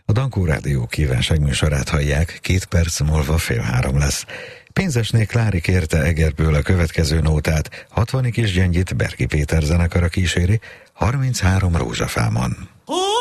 A Dankó Rádió kívánságműsorát hallják, 2 perc múlva 2:30 lesz. Pénzesné Klári kérte Egerből a következő nótát, 60 kis Gyöngyit Berki Péter zenekara kíséri, 33 rózsafámon.